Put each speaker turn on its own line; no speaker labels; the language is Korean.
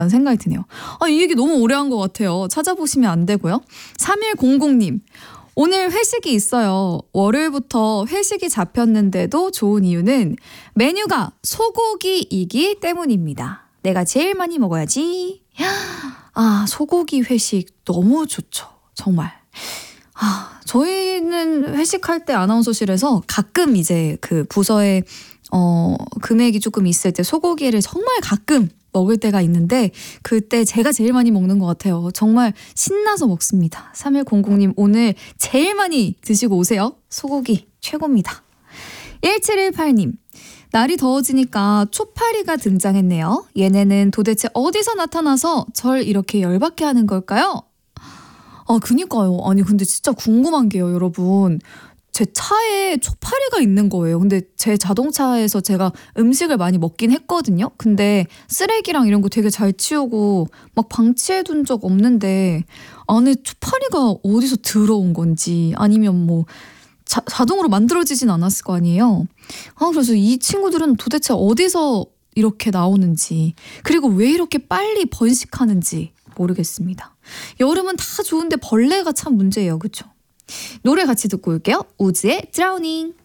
생각이 드네요. 이 얘기 너무 오래 한 것 같아요. 찾아보시면 안 되고요. 3100님. 오늘 회식이 있어요. 월요일부터 회식이 잡혔는데도 좋은 이유는 메뉴가 소고기이기 때문입니다. 내가 제일 많이 먹어야지. 소고기 회식 너무 좋죠. 정말. 저희는 회식할 때 아나운서실에서 가끔 이제 그 부서에 금액이 조금 있을 때 소고기를 정말 가끔 먹을 때가 있는데 그때 제가 제일 많이 먹는 것 같아요. 정말 신나서 먹습니다. 3100님 오늘 제일 많이 드시고 오세요. 소고기 최고입니다. 1718님. 날이 더워지니까 초파리가 등장했네요. 얘네는 도대체 어디서 나타나서 절 이렇게 열받게 하는 걸까요? 그니까요. 아니 근데 진짜 궁금한 게요, 여러분. 제 차에 초파리가 있는 거예요. 근데 제 자동차에서 제가 음식을 많이 먹긴 했거든요. 근데 쓰레기랑 이런 거 되게 잘 치우고 막 방치해둔 적 없는데 안에 초파리가 어디서 들어온 건지 아니면 뭐 자동으로 만들어지진 않았을 거 아니에요. 그래서 이 친구들은 도대체 어디서 이렇게 나오는지 그리고 왜 이렇게 빨리 번식하는지 모르겠습니다. 여름은 다 좋은데 벌레가 참 문제예요. 그렇죠? 노래 같이 듣고 올게요. 우즈의 드라우닝.